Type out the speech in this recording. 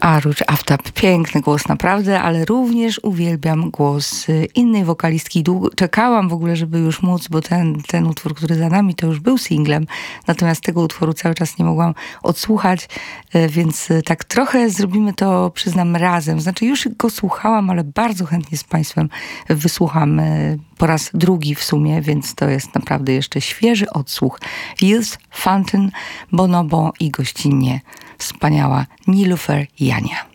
Aruj Aftap, piękny głos naprawdę, ale również uwielbiam głos innej wokalistki. Długo czekałam w ogóle, żeby już móc, bo ten utwór, który za nami, to już był singlem, natomiast tego utworu cały czas nie mogłam odsłuchać, więc tak trochę zrobimy to, przyznam, razem. Znaczy już go słuchałam, ale bardzo chętnie z Państwem wysłucham po raz drugi w sumie, więc to jest naprawdę jeszcze świeży odsłuch. Youth Fountain, Bonobo i gościnnie wspaniała Nilufer Jania.